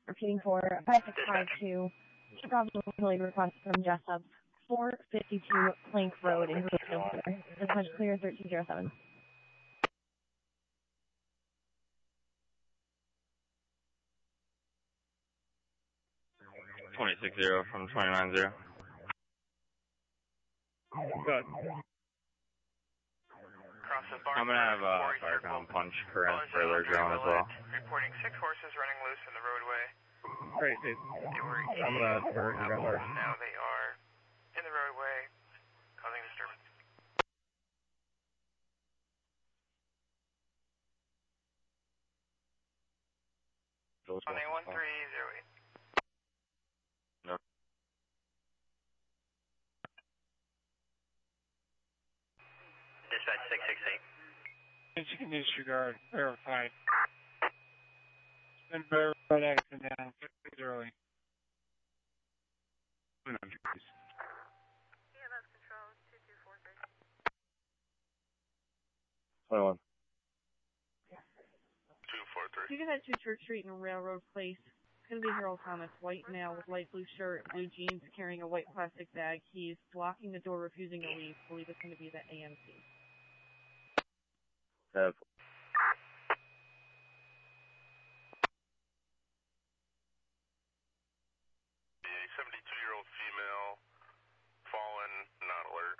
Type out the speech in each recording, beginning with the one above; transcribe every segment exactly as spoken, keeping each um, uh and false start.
Repeating for five six five two, Chicago Police request from Jessup, four fifty-two Plank Road in Greenville. Dispatch clear thirteen zero seven. twenty-six zero from twenty-nine zero. Good. I'm going to have a Firecom punch for further drone as well. Reporting six horses running loose in the roadway. Great. They, They were I'm going to hurt you. Now they are in the roadway, causing disturbance. On a one three zero eight. No. Dispatch six six eight. Michigan disregard, verified. It's been verified action down, six early. E M S control two two four three. twenty-one. two four three. You guys at two Church Street in Railroad Place. It's going to be Harold Thomas, white male with light blue shirt, blue jeans, carrying a white plastic bag. He's blocking the door, refusing to leave. I believe it's going to be the A M C. Have. A seventy-two-year-old female, fallen, not alert.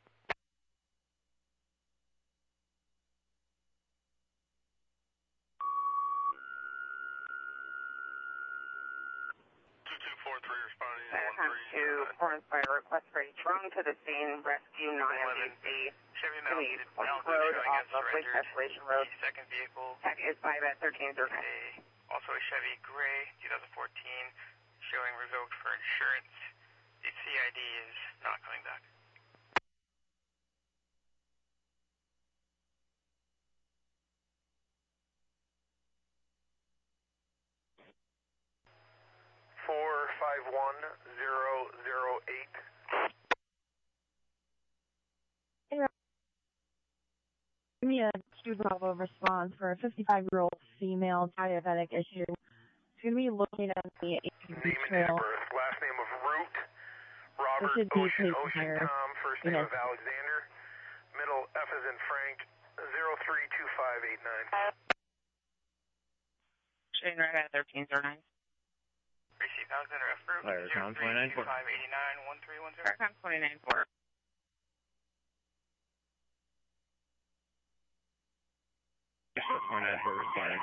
two two four three responding to one three. to Florence by request for a drone to the scene, rescue non-M D C. Chevy Police, mounted, Point mounted Road, showing off as of Lake surrendered. Desperation Road. The second vehicle Tech is five at thirteen zero nine. a, also a Chevy Gray twenty fourteen showing revoked for insurance. The C I D is not coming back. four five one zero zero eight. Give me a two Bravo response for a fifty-five-year-old female diabetic issue. It's going to be located on the A T V Name and date trail. of birth, last name of Root, Robert, should be Ocean, taken Ocean, higher. Tom, first name Yes. of Alexander, middle F is in Frank, zero three two five eight nine. Shane right at thirteen zero nine. Receive Alexander F. Root, Fire zero count three twenty-nine two four. five eight nine one three one zero. Faircom twenty-nine four. twenty-nine four responding.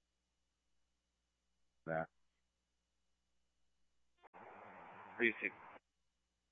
That. Three six.